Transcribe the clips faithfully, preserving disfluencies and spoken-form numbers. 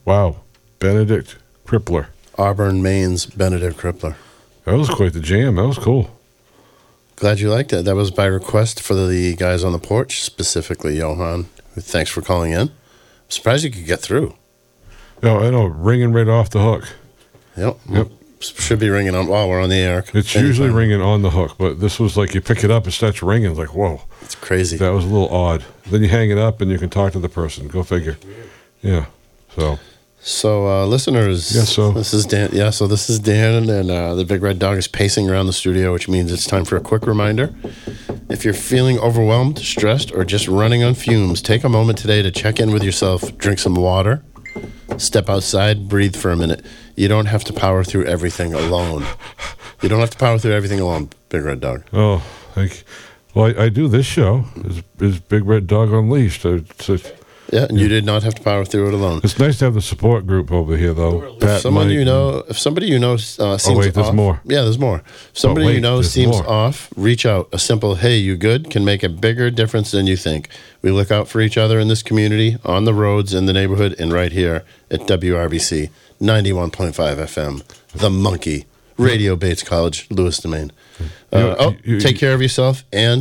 Wow. Benedict Crippler. Auburn, Maine's Benedict Crippler. That was quite the jam. That was cool. Glad you liked it. That was by request for the guys on the porch, specifically Johan. Thanks for calling in. I'm surprised you could get through. No, I know. Ringing right off the hook. Yep. Yep. Should be ringing on while we're on the air. It's Anytime. usually ringing on the hook, but this was like you pick it up, it starts ringing. It's like, whoa. It's crazy. That was a little odd. Then you hang it up and you can talk to the person. Go figure. Yeah. So. So, uh, listeners, Yes, so. this is Dan. Yeah, so this is Dan, and uh, the Big Red Dog is pacing around the studio, which means it's time for a quick reminder. If you're feeling overwhelmed, stressed, or just running on fumes, take a moment today to check in with yourself, drink some water, step outside, breathe for a minute. You don't have to power through everything alone. You don't have to power through everything alone, Big Red Dog. Oh, thank you. Well, I, I do this show. Is is Big Red Dog Unleashed. It's, it's, Yeah, and you did not have to power through it alone. it's nice to have the support group over here, though. If Pat, someone Mike, you know, if somebody you know uh, seems wait, there's off, more. Yeah, there's more. If somebody wait, you know there's seems more. off, reach out. A simple "Hey, you good?" can make a bigger difference than you think. We look out for each other in this community, on the roads, in the neighborhood, and right here at W R B C ninety-one point five F M, The Monkey, Radio Bates College, Lewis Domain. Uh, You- oh, you- take you- care of yourself and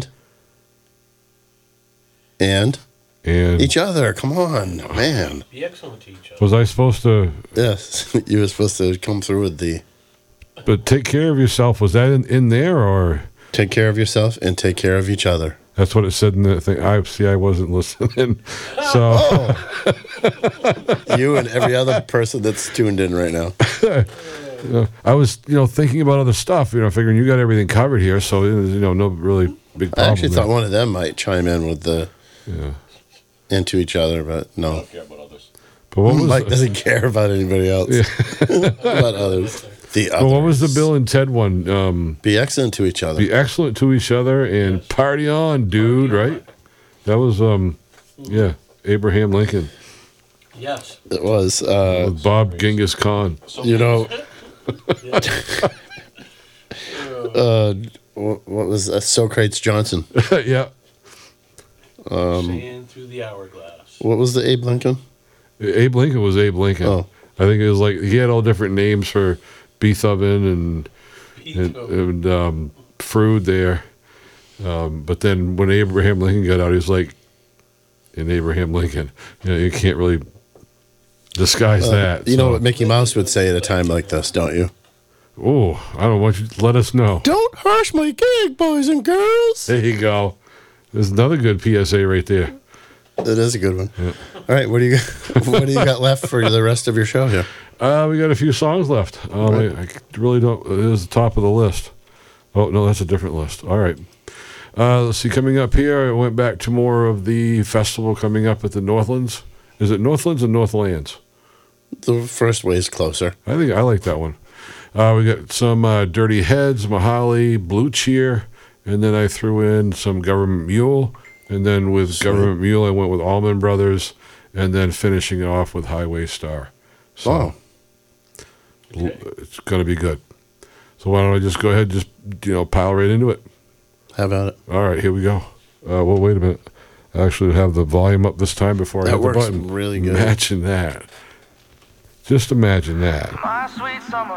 and And each other. Come on, man. Be excellent to each other. was I supposed to? Yes, you were supposed to come through with the But take care of yourself. Was that in, in there, or take care of yourself and take care of each other. that's what it said in the thing? I see. I wasn't listening. So You and every other person that's tuned in right now. uh, I was, you know, thinking about other stuff. You know, figuring you got everything covered here. So you know, no really big I problem. actually there. thought one of them might chime in with the Yeah. into each other, but no. care about others. But what was Mike the, doesn't care about anybody else. about others. The others. well, what was the Bill and Ted one? Um, Be excellent to each other. be excellent to each other and party on, dude. Right? That was um, yeah, Abraham Lincoln Yes. It was. Uh, with Bob Genghis Khan. you know, uh, what, what was uh, Socrates Johnson? Yeah. Sand through the hourglass. What was the Abe Lincoln? Abe Lincoln was Abe Lincoln. Oh. I think it was like he had all different names for Beethoven and and, and um, Frood there. Um, but then when Abraham Lincoln got out, he was like, in Abraham Lincoln, you know, you can't really disguise that. You know so- what Mickey Mouse would say at a time like this, don't you? Oh, I don't want you to let us know. Don't harsh my gig, boys and girls. There you go. There's another good P S A right there. That is a good one. All right, what do you what do you got left for the rest of your show here? Uh, we got a few songs left. Um, I, I really don't. It is the top of the list. Oh no, that's a different list. All right. Uh, let's see. Coming up here, I went back to more of the festival coming up at the Northlands. Is it Northlands or Northlands? The first way is closer. I think I like that one. Uh, we got some uh, Dirty Heads, Mahali, Blue Cheer, and then I threw in some Government Mule, and then with Sweet. Government Mule, I went with Allman Brothers, and then finishing it off with Highway Star. So Wow. l- it's going to be good. So why don't I just go ahead, and just you know, pile right into it? How about it? All right, here we go. Uh, well, wait a minute. I actually have the volume up this time before I That hit the works button. really good. Imagine that. Just imagine that. My sweet summer